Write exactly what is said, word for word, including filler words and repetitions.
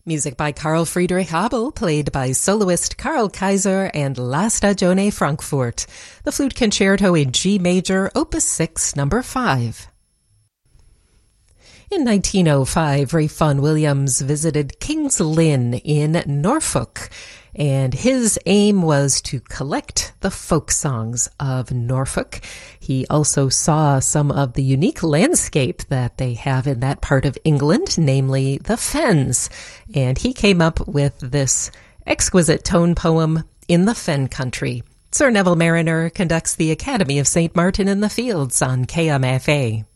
Music by Carl Friedrich Abel, played by soloist Karl Kaiser and La Stagione Frankfurt. The Flute Concerto in G major, Opus six, number five. In nineteen oh five, Ralph Vaughan Williams visited King's Lynn in Norfolk, and his aim was to collect the folk songs of Norfolk. He also saw some of the unique landscape that they have in that part of England, namely the fens, and he came up with this exquisite tone poem, In the Fen Country. Sir Neville Marriner conducts the Academy of Saint Martin in the Fields on K M F A.